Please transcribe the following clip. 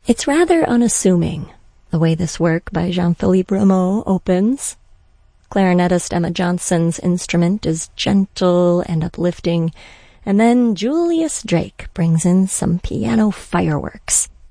It's rather unassuming, the way this work by Jean-Philippe Rameau opens. Clarinetist Emma Johnson's instrument is gentle and uplifting, and then Julius Drake brings in some piano fireworks.